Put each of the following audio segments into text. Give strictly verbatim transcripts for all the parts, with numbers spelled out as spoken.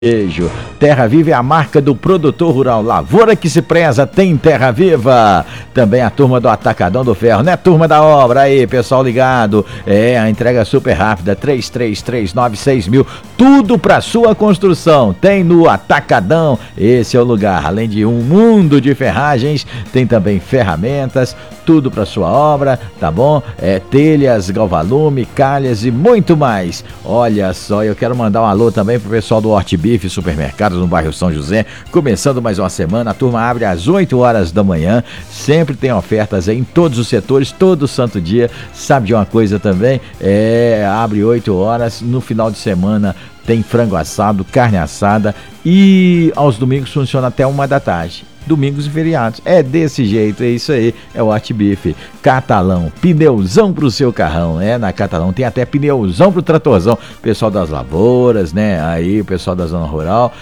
Beijo. Terra Viva é a marca do produtor rural. Lavoura que se preza tem Terra Viva. Também a turma do Atacadão do Ferro, né? Turma da obra aí, pessoal ligado. É, a entrega super rápida, três três três nove seis mil. Tudo para sua construção. Tem no Atacadão. Esse é o lugar. Além de um mundo de ferragens, tem também ferramentas, tudo para sua obra, tá bom? É, telhas, galvalume, calhas e muito mais. Olha só, eu quero mandar um alô também pro pessoal do Hortibife Supermercados no bairro São José. Começando mais uma semana, a turma abre às oito horas da manhã. Sempre tem ofertas aí em todos os setores, todo santo dia. Sabe de uma coisa também? É, abre oito horas, no final de semana tem frango assado, carne assada e aos domingos funciona até uma da tarde. Domingos e feriados. É desse jeito, é isso aí. É o Hortibife. Catalão, pneuzão pro seu carrão, né? Na Catalão tem até pneuzão pro tratorzão. Pessoal das lavouras, né? Aí, o pessoal da zona rural.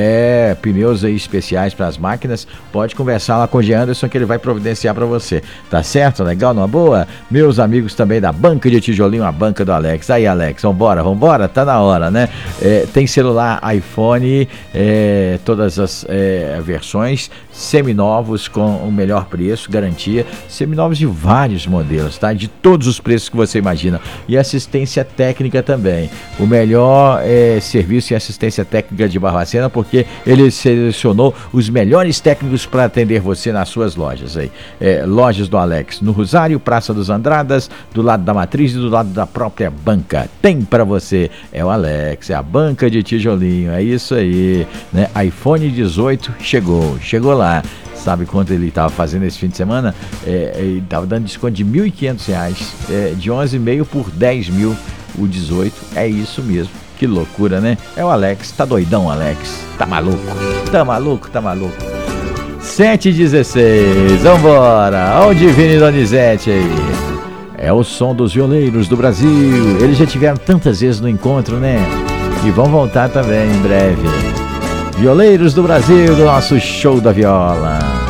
É, pneus aí especiais para as máquinas. Pode conversar lá com o Jean Anderson que ele vai providenciar para você. Tá certo? Legal? Numa boa? Meus amigos também da Banca de Tijolinho, a banca do Alex. Aí, Alex, vambora, vambora? Tá na hora, né? É, tem celular, iPhone, é, todas as é, versões, seminovos com o melhor preço, garantia, seminovos de vários modelos, tá? De todos os preços que você imagina. E assistência técnica também. O melhor é, serviço e assistência técnica de Barbacena, porque ele selecionou os melhores técnicos para atender você nas suas lojas aí. É, lojas do Alex, no Rosário, Praça dos Andradas, do lado da Matriz e do lado da própria banca. Tem para você. É o Alex, é a Banca de Tijolinho, é isso aí, né? iPhone dezoito chegou, chegou lá. Sabe quanto ele estava fazendo esse fim de semana? É, ele estava dando desconto de mil e quinhentos reais, é, de onze e meio por dez mil o dezoito. É isso mesmo. Que loucura, né? É o Alex. Tá doidão, Alex? Tá maluco? Tá maluco? Tá maluco? sete e dezesseis. Vambora. Olha o Divino e Donizete aí. É o som dos violeiros do Brasil. Eles já tiveram tantas vezes no encontro, né? E vão voltar também em breve. Violeiros do Brasil, do nosso show da viola.